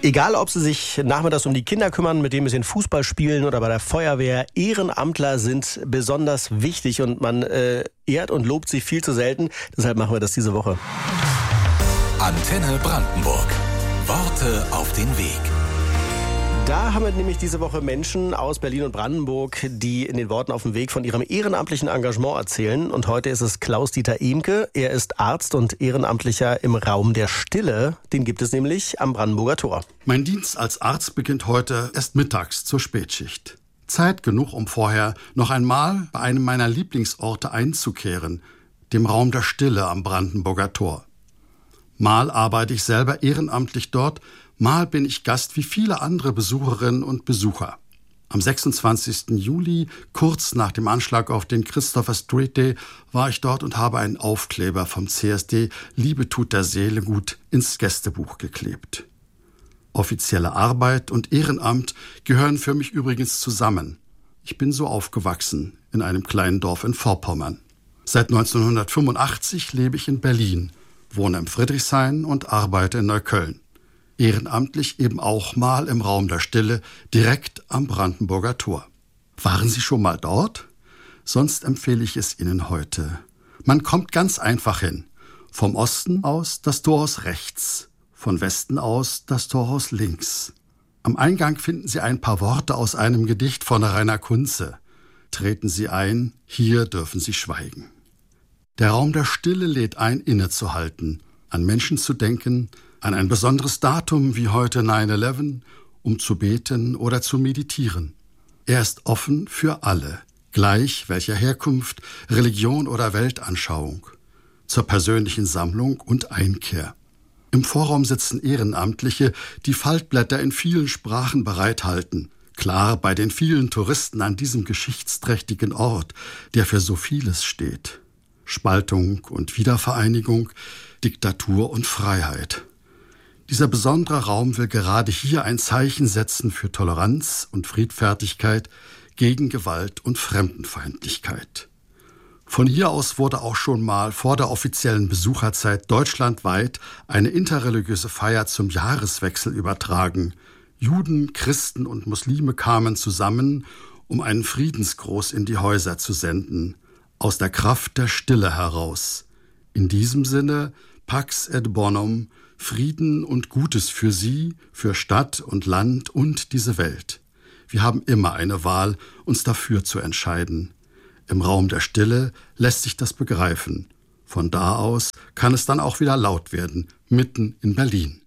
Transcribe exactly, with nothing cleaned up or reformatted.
Egal, ob Sie sich nachmittags um die Kinder kümmern, mit denen ein bisschen Fußball spielen oder bei der Feuerwehr, Ehrenamtler sind besonders wichtig und man äh, ehrt und lobt sie viel zu selten. Deshalb machen wir das diese Woche. Antenne Brandenburg. Worte auf den Weg. Da haben wir nämlich diese Woche Menschen aus Berlin und Brandenburg, die in den Worten auf dem Weg von ihrem ehrenamtlichen Engagement erzählen. Und heute ist es Klaus-Dieter Ehmke. Er ist Arzt und Ehrenamtlicher im Raum der Stille. Den gibt es nämlich am Brandenburger Tor. Mein Dienst als Arzt beginnt heute erst mittags zur Spätschicht. Zeit genug, um vorher noch einmal bei einem meiner Lieblingsorte einzukehren, dem Raum der Stille am Brandenburger Tor. Mal arbeite ich selber ehrenamtlich dort, mal bin ich Gast wie viele andere Besucherinnen und Besucher. Am sechsundzwanzigsten Juli, kurz nach dem Anschlag auf den Christopher Street Day, war ich dort und habe einen Aufkleber vom C S D Liebe tut der Seele gut ins Gästebuch geklebt. Offizielle Arbeit und Ehrenamt gehören für mich übrigens zusammen. Ich bin so aufgewachsen in einem kleinen Dorf in Vorpommern. Seit neunzehnhundertfünfundachtzig lebe ich in Berlin, wohne im Friedrichshain und arbeite in Neukölln. Ehrenamtlich eben auch mal im Raum der Stille, direkt am Brandenburger Tor. Waren Sie schon mal dort? Sonst empfehle ich es Ihnen heute. Man kommt ganz einfach hin. Vom Osten aus das Torhaus rechts, von Westen aus das Torhaus links. Am Eingang finden Sie ein paar Worte aus einem Gedicht von Rainer Kunze. Treten Sie ein, hier dürfen Sie schweigen. Der Raum der Stille lädt ein, innezuhalten, an Menschen zu denken, an ein besonderes Datum wie heute neun elf, um zu beten oder zu meditieren. Er ist offen für alle, gleich welcher Herkunft, Religion oder Weltanschauung, zur persönlichen Sammlung und Einkehr. Im Vorraum sitzen Ehrenamtliche, die Faltblätter in vielen Sprachen bereithalten. Klar, bei den vielen Touristen an diesem geschichtsträchtigen Ort, der für so vieles steht. Spaltung und Wiedervereinigung, Diktatur und Freiheit. Dieser besondere Raum will gerade hier ein Zeichen setzen für Toleranz und Friedfertigkeit gegen Gewalt und Fremdenfeindlichkeit. Von hier aus wurde auch schon mal vor der offiziellen Besucherzeit deutschlandweit eine interreligiöse Feier zum Jahreswechsel übertragen. Juden, Christen und Muslime kamen zusammen, um einen Friedensgruß in die Häuser zu senden. Aus der Kraft der Stille heraus. In diesem Sinne, Pax et Bonum, Frieden und Gutes für Sie, für Stadt und Land und diese Welt. Wir haben immer eine Wahl, uns dafür zu entscheiden. Im Raum der Stille lässt sich das begreifen. Von da aus kann es dann auch wieder laut werden, mitten in Berlin.